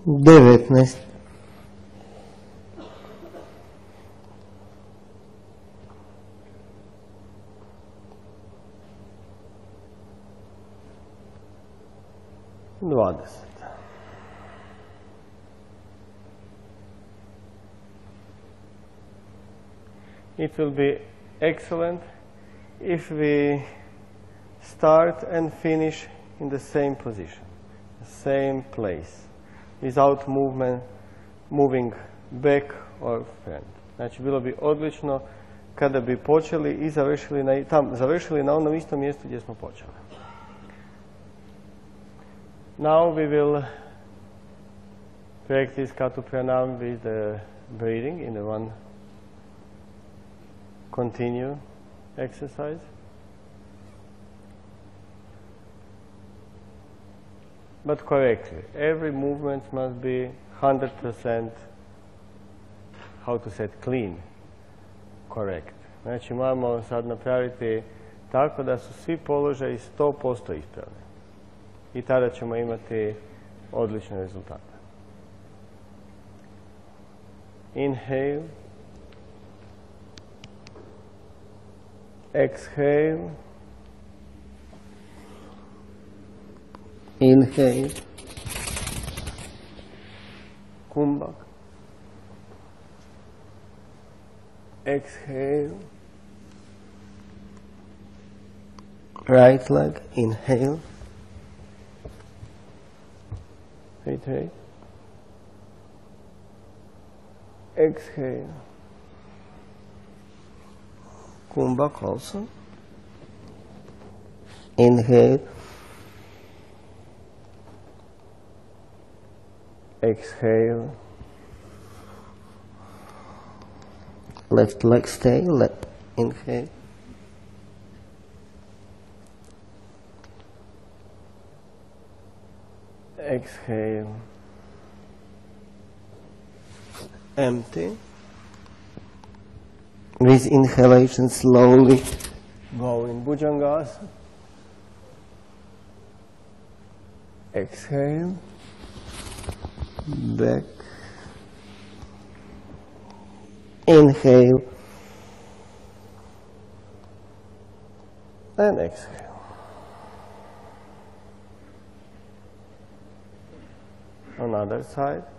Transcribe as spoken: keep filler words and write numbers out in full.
devetnaest, dvadeset. It will be excellent if we start and finish in the same position, the same place, without movement, moving back or front. Znači, bilo bi odlično kada bi počeli i završili na, tam, završili na onom istom mjestu gdje smo počeli. Now we will practice Katu Pranam with the breathing in the one continue exercise. But correctly. Every movement must be one hundred percent, how to say, clean, correct. Znači, moramo sad napraviti tako da su svi položaji sto posto ispravni. I tada ćemo imati odlične rezultate. Inhale. Exhale. Inhale. Kumbhak. Exhale. Right leg. Inhale. Wait, wait. Exhale. Kumbhak also. Inhale. Exhale. Left leg stay. Left. Inhale. Exhale. Empty. With inhalation, slowly go in Bhujangasana. Exhale. Back. Inhale. And exhale. On the other side.